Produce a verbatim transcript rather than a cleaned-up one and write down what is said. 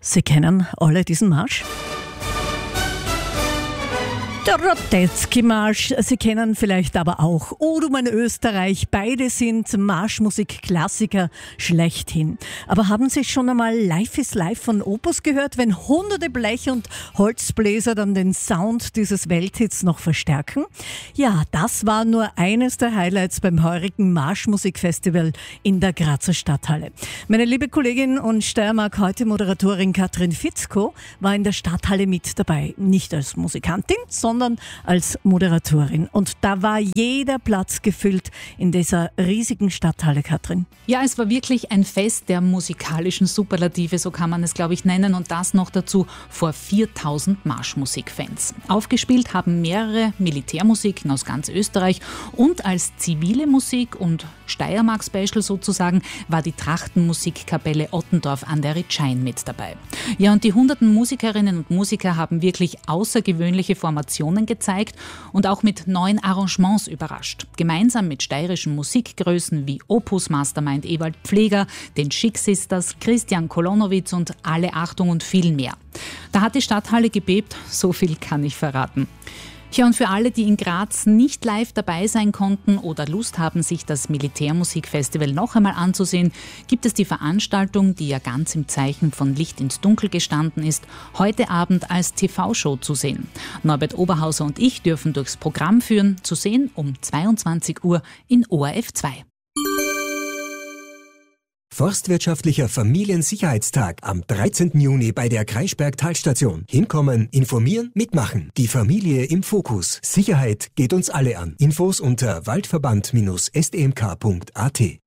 Sie kennen alle diesen Marsch? Der Radetzky-Marsch, Sie kennen vielleicht aber auch O du mein Österreich, beide sind Marschmusik-Klassiker schlechthin. Aber haben Sie schon einmal Life is Life von Opus gehört, wenn hunderte Blech- und Holzbläser dann den Sound dieses Welthits noch verstärken? Ja, das war nur eines der Highlights beim heurigen Marschmusikfestival in der Grazer Stadthalle. Meine liebe Kollegin und Steiermark heute Moderatorin Katrin Fitzko war in der Stadthalle mit dabei, nicht als Musikantin, sondern sondern als Moderatorin. Und da war jeder Platz gefüllt in dieser riesigen Stadthalle, Katrin. Ja, es war wirklich ein Fest der musikalischen Superlative, so kann man es, glaube ich, nennen. Und das noch dazu vor viertausend Marschmusikfans. Aufgespielt haben mehrere Militärmusiken aus ganz Österreich. Und als zivile Musik und Steiermark-Special sozusagen war die Trachtenmusikkapelle Ottendorf an der Ritschein mit dabei. Ja, und die hunderten Musikerinnen und Musiker haben wirklich außergewöhnliche Formationen gezeigt und auch mit neuen Arrangements überrascht. Gemeinsam mit steirischen Musikgrößen wie Opus Mastermind Ewald Pfleger, den Schick Sisters, Christian Kolonowitz und Alle Achtung und viel mehr. Da hat die Stadthalle gebebt, so viel kann ich verraten. Ja, und für alle, die in Graz nicht live dabei sein konnten oder Lust haben, sich das Militärmusikfestival noch einmal anzusehen, gibt es die Veranstaltung, die ja ganz im Zeichen von Licht ins Dunkel gestanden ist, heute Abend als T V-Show zu sehen. Norbert Oberhauser und ich dürfen durchs Programm führen, zu sehen um zweiundzwanzig Uhr in O R F zwei. Forstwirtschaftlicher Familiensicherheitstag am dreizehnten Juni bei der Kreisberg-Talstation. Hinkommen, informieren, mitmachen. Die Familie im Fokus. Sicherheit geht uns alle an. Infos unter waldverband Bindestrich s d m k punkt a t.